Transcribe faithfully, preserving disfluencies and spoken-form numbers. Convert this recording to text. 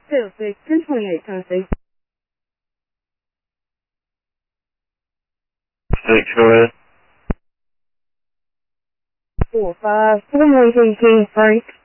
zero six, ten twenty-eight, Tennessee. Six, go ahead. Four five, four one King King Frank.